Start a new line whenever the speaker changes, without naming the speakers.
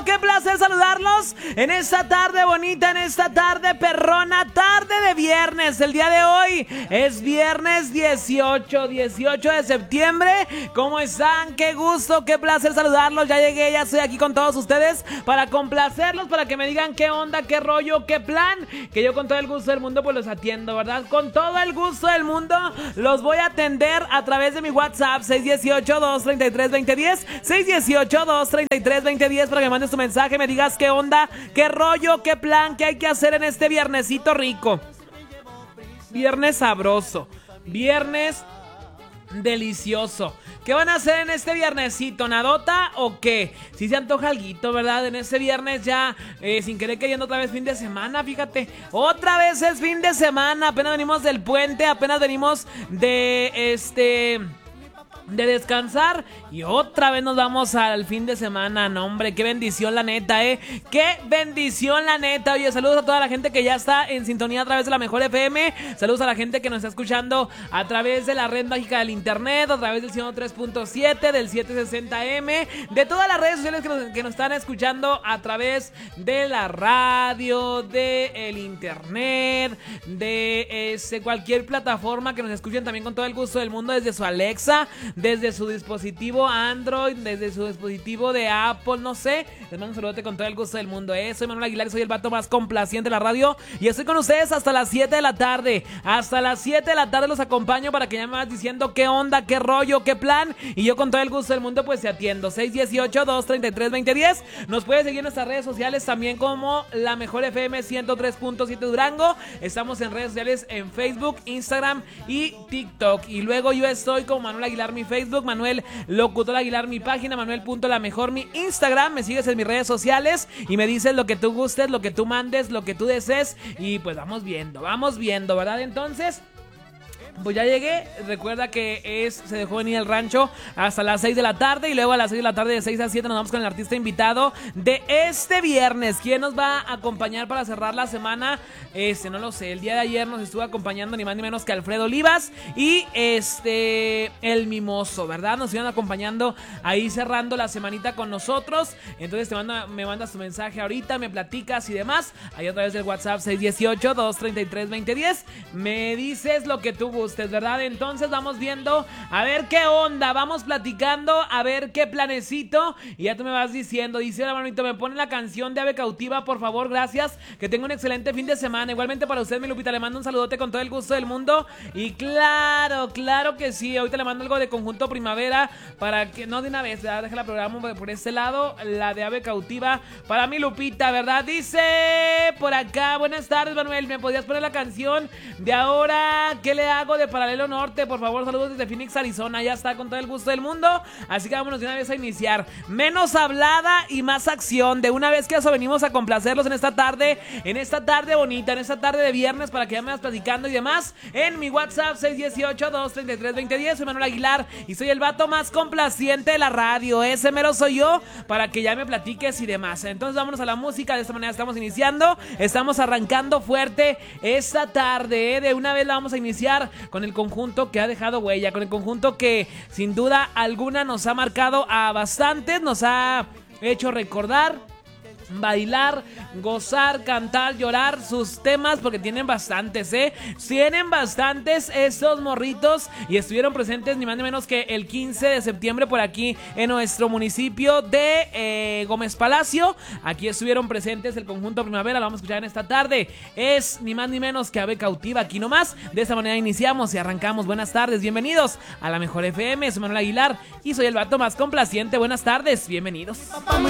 qué placer saludarlos en esta tarde bonita, en esta tarde perrona, tarde de viernes. El día de hoy es viernes 18 de septiembre. ¿Cómo están? Qué gusto, qué placer saludarlos. Ya llegué, ya estoy aquí con todos ustedes para complacerlos, para que me digan qué onda, qué rollo, qué plan. Que yo con todo el gusto del mundo pues los atiendo, ¿verdad? Con todo el gusto del mundo los voy a atender a través de mi WhatsApp 618-233-2010, 618-233-2010, para que me mandes tu mensaje, me digas qué onda, qué rollo, qué plan, qué hay que hacer en este viernesito rico. Viernes sabroso, viernes delicioso. ¿Qué van a hacer en este viernesito? ¿Nadota o qué? Si se antoja alguito, ¿verdad? En este viernes ya, sin querer queriendo, otra vez fin de semana, fíjate. Otra vez es fin de semana. Apenas venimos del puente, apenas venimos de descansar y otra vez nos vamos al fin de semana. No, hombre, qué bendición la neta, qué bendición la neta. Oye, saludos a toda la gente que ya está en sintonía a través de la Mejor FM. Saludos a la gente que nos está escuchando a través de la red mágica del internet, a través del 103.7, del 760M, de todas las redes sociales que nos están escuchando a través de la radio, de el internet, de cualquier plataforma que nos escuchen también con todo el gusto del mundo, desde su Alexa, desde su dispositivo Android, desde su dispositivo de Apple, no sé. Les mando un saludote con todo el gusto del mundo. Soy Manuel Aguilar, soy el vato más complaciente de la radio y estoy con ustedes hasta las 7 de la tarde. Hasta las 7 de la tarde los acompaño para que ya me vas diciendo qué onda, qué rollo, qué plan, y yo con todo el gusto del mundo pues te atiendo. 618-233-2010. Nos puedes seguir en nuestras redes sociales también como La Mejor FM 103.7 Durango. Estamos en redes sociales en Facebook, Instagram y TikTok. Y luego yo estoy como Manuel Aguilar mi Facebook, Manuel Locutor Aguilar mi página, Manuel.lamejor mi Instagram. Me sigues en mis redes sociales y me dices lo que tú gustes, lo que tú mandes, lo que tú desees, y pues vamos viendo, ¿verdad? Entonces, pues ya llegué. Recuerda que se dejó venir el rancho hasta las 6 de la tarde y luego a las 6 de la tarde de 6 a 7 nos vamos con el artista invitado de este viernes. ¿Quién nos va a acompañar para cerrar la semana? No lo sé. El día de ayer nos estuvo acompañando ni más ni menos que Alfredo Olivas y El Mimoso, ¿verdad? Nos iban acompañando ahí cerrando la semanita con nosotros. Entonces me mandas tu mensaje ahorita, me platicas y demás. Ahí a través del WhatsApp 618-233-2010. Me dices lo que tú gustes, ¿verdad? Entonces vamos viendo a ver qué onda, vamos platicando a ver qué planecito y ya tú me vas diciendo. Dice la manito, me pone la canción de Ave Cautiva, por favor, gracias, que tenga un excelente fin de semana. Igualmente para usted, mi Lupita, le mando un saludote con todo el gusto del mundo y claro que sí, ahorita le mando algo de Conjunto Primavera para que, no de una vez, ¿verdad? Deja la programa por este lado, la de Ave Cautiva para mi Lupita, ¿verdad? Dice por acá, buenas tardes, Manuel, ¿me podías poner la canción de Ahora qué le hago de Paralelo Norte? Por favor, saludos desde Phoenix, Arizona. Ya está, con todo el gusto del mundo. Así que vámonos de una vez a iniciar. Menos hablada y más acción. De una vez que eso venimos a complacerlos en esta tarde bonita, en esta tarde de viernes, para que ya me vas platicando y demás. En mi WhatsApp 618-233-2010. Soy Manuel Aguilar y soy el vato más complaciente de la radio. Ese mero soy yo, para que ya me platiques y demás. Entonces vámonos a la música. De esta manera estamos iniciando. Estamos arrancando fuerte esta tarde. De una vez la vamos a iniciar con el conjunto que ha dejado huella, con el conjunto que sin duda alguna nos ha marcado a bastantes, nos ha hecho recordar, bailar, gozar, cantar, llorar sus temas, porque tienen bastantes, tienen bastantes estos morritos, y estuvieron presentes ni más ni menos que el 15 de septiembre por aquí en nuestro municipio de Gómez Palacio. Aquí estuvieron presentes el conjunto Primavera, lo vamos a escuchar en esta tarde. Es ni más ni menos que Ave Cautiva, aquí nomás. De esta manera iniciamos y arrancamos. Buenas tardes, bienvenidos a La Mejor FM. Soy Manuel Aguilar y soy el vato más complaciente. Buenas tardes, bienvenidos.
Papá me